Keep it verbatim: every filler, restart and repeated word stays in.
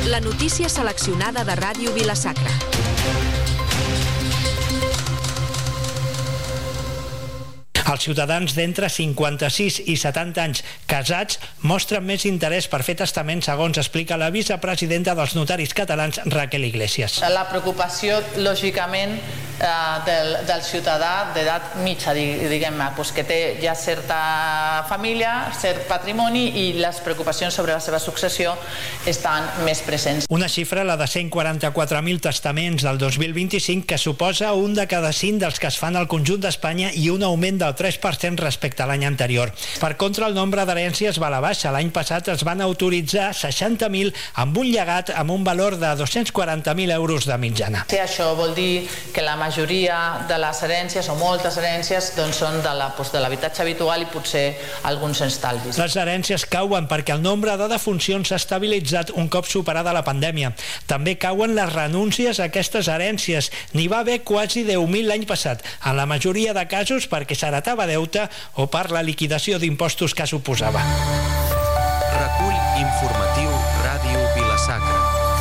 La notícia seleccionada de Ràdio Vila-sacra. Els ciutadans d'entre cinquanta-sis i setanta anys casats mostren més interès per fer testament, segons explica la vicepresidenta dels notaris catalans, Raquel Iglesias. La preocupació, lògicament, eh, del, del ciutadà d'edat mitja, diguem-ne, pues que té ja certa família, cert patrimoni, i les preocupacions sobre la seva successió estan més presents. Una xifra, la de cent quaranta-quatre mil testaments del dos mil vint-i-cinc, que suposa un de cada cinc dels que es fan al conjunt d'Espanya i un augment del tres per cent respecte a l'any anterior. Per contra, el nombre d'herències va a la baixa. L'any passat es van autoritzar seixanta mil amb un llegat amb un valor de dos-cents quaranta mil euros de mitjana. Sí, això vol dir que la majoria de les herències, o moltes herències, doncs són de la, doncs de l'habitatge habitual i potser alguns estalvis. Les herències cauen perquè el nombre de defuncions s'ha estabilitzat un cop superada la pandèmia. També cauen les renúncies a aquestes herències. N'hi va haver quasi deu mil l'any passat, en la majoria de casos perquè s'heretava deute o per la liquidació d'impostos que suposava. Recull informatiu Ràdio Vila-sacra.